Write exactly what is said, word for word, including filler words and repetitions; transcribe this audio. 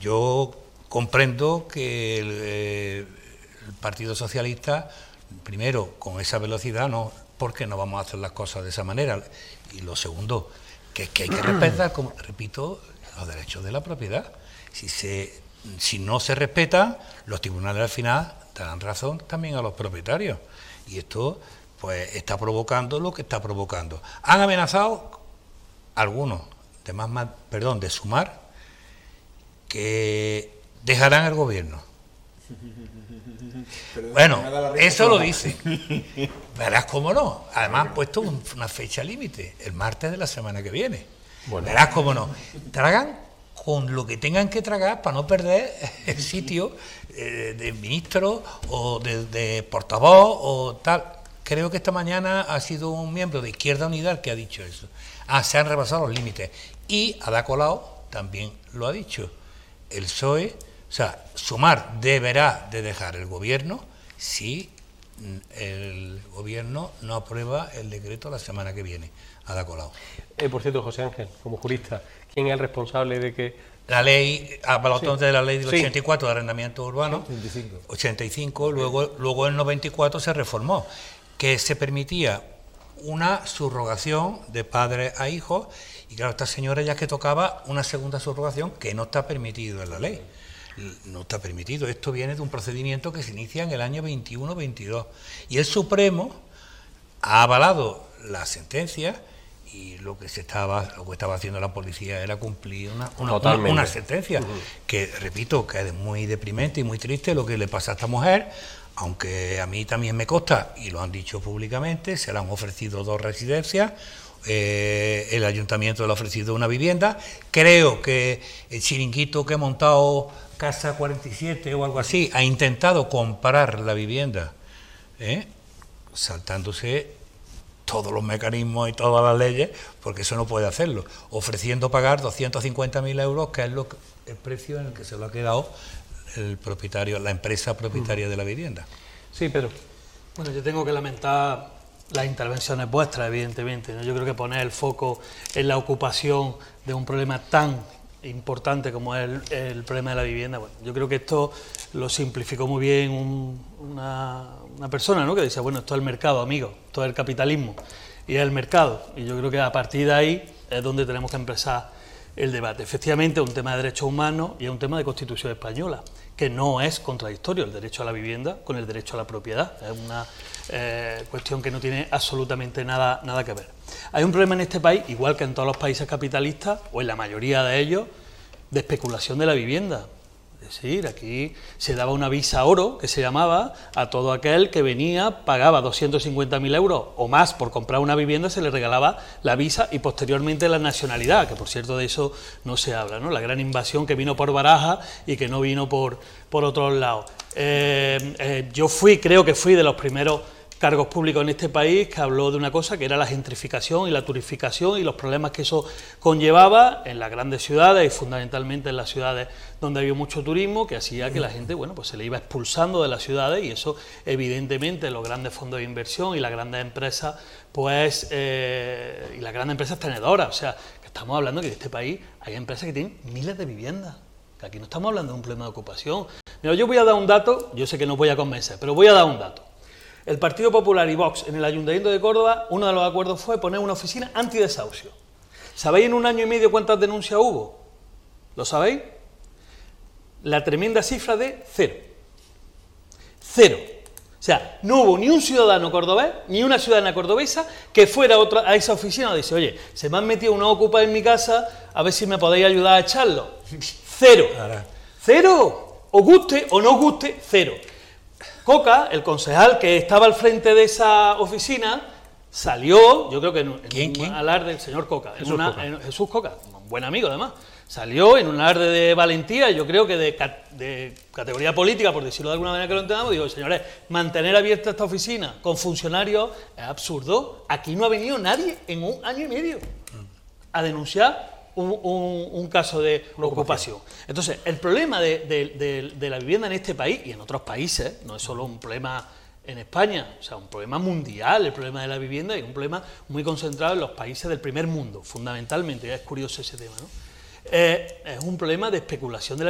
yo comprendo que el, eh, el Partido Socialista, primero, con esa velocidad, no, porque no vamos a hacer las cosas de esa manera. Y lo segundo, que, que hay que respetar, como repito, los derechos de la propiedad. Si, se, si no se respetan, los tribunales al final darán razón también a los propietarios. Y esto pues está provocando lo que está provocando. Han amenazado algunos, de más, más perdón, de Sumar, que dejarán el gobierno. Bueno, eso lo dicen. Verás cómo no. Además han puesto un, una fecha límite, el martes de la semana que viene. Bueno. Verás cómo no. Tragan con lo que tengan que tragar para no perder el sitio eh, de ministro o de, de portavoz o tal. Creo que esta mañana ha sido un miembro de Izquierda Unida el que ha dicho eso. Ah, se han rebasado los límites. Y Ada Colau también lo ha dicho. El P S O E, o sea, Sumar deberá de dejar el gobierno si el gobierno no aprueba el decreto la semana que viene. Ada Colau. Eh, por cierto, José Ángel, como jurista, ¿quién es el responsable de que...? La ley, a balotón sí. de la ley del sí. ochenta y cuatro de arrendamiento urbano, ochenta y cinco, ochenta y cinco luego, luego en noventa y cuatro se reformó, que se permitía una subrogación de padre a hijo, y claro, esta señora ya que tocaba una segunda subrogación que no está permitido en la ley. No está permitido. Esto viene de un procedimiento que se inicia en el año veintiuno veintidós. Y el Supremo ha avalado la sentencia, y lo que se estaba lo que estaba haciendo la policía era cumplir una, una, una, una sentencia, uh-huh. que, repito, que es muy deprimente y muy triste lo que le pasa a esta mujer, aunque a mí también me consta, y lo han dicho públicamente, se le han ofrecido dos residencias, eh, el ayuntamiento le ha ofrecido una vivienda, creo que el chiringuito que ha montado Casa cuarenta y siete o algo así, ha intentado comprar la vivienda, ¿eh? saltándose todos los mecanismos y todas las leyes, porque eso no puede hacerlo, ofreciendo pagar doscientos cincuenta mil euros, que es lo que, el precio en el que se lo ha quedado el propietario, la empresa propietaria de la vivienda. Sí, Pedro. Bueno, yo tengo que lamentar las intervenciones vuestras, evidentemente, ¿no? Yo creo que poner el foco en la ocupación de un problema tan importante como es el, el problema de la vivienda, bueno, yo creo que esto lo simplificó muy bien un, una, una persona, ¿no? Que decía, bueno, esto es el mercado, amigo, esto es el capitalismo y es el mercado, y yo creo que a partir de ahí es donde tenemos que empezar el debate. Efectivamente es un tema de derechos humanos y es un tema de Constitución española, que no es contradictorio el derecho a la vivienda con el derecho a la propiedad, es una eh, cuestión que no tiene absolutamente nada, nada que ver. Hay un problema en este país, igual que en todos los países capitalistas, o en la mayoría de ellos, de especulación de la vivienda. Es decir, aquí se daba una visa oro, que se llamaba, a todo aquel que venía, pagaba doscientos cincuenta mil euros o más por comprar una vivienda, se le regalaba la visa y posteriormente la nacionalidad, que por cierto de eso no se habla, ¿no? La gran invasión que vino por Baraja y que no vino por, por otros lados. Eh, eh, yo fui, creo que fui de los primeros cargos públicos en este país que habló de una cosa que era la gentrificación y la turificación y los problemas que eso conllevaba en las grandes ciudades y fundamentalmente en las ciudades donde había mucho turismo, que hacía que la gente, bueno, pues se le iba expulsando de las ciudades, y eso evidentemente los grandes fondos de inversión y las grandes empresas, pues, eh, y las grandes empresas tenedoras, o sea, que estamos hablando que en este país hay empresas que tienen miles de viviendas, que aquí no estamos hablando de un problema de ocupación. Mira, yo voy a dar un dato, yo sé que no voy a convencer, pero voy a dar un dato. El Partido Popular y Vox en el Ayuntamiento de Córdoba, uno de los acuerdos fue poner una oficina antidesahucio. ¿Sabéis en un año y medio cuántas denuncias hubo? ¿Lo sabéis? La tremenda cifra de cero. Cero. O sea, no hubo ni un ciudadano cordobés, ni una ciudadana cordobesa que fuera a, otra, a esa oficina y dice, oye, se me han metido unos ocupas en mi casa, a ver si me podéis ayudar a echarlo. Cero. Cero. Os guste o no os guste, cero. Coca, el concejal que estaba al frente de esa oficina, salió, yo creo que en, en ¿Quién, un quién? alarde, el señor Coca, Jesús, una, Coca. En, Jesús Coca, un buen amigo además, salió en un alarde de valentía, yo creo que de, de categoría política, por decirlo de alguna manera que lo entendamos, digo, señores, mantener abierta esta oficina con funcionarios es absurdo, aquí no ha venido nadie en un año y medio a denunciar Un, un, un caso de ocupación. Entonces, el problema de, de, de, de la vivienda en este país y en otros países, no es solo un problema en España, o sea, un problema mundial, el problema de la vivienda, y un problema muy concentrado en los países del primer mundo, fundamentalmente, ya es curioso ese tema, ¿no? Eh, es un problema de especulación de la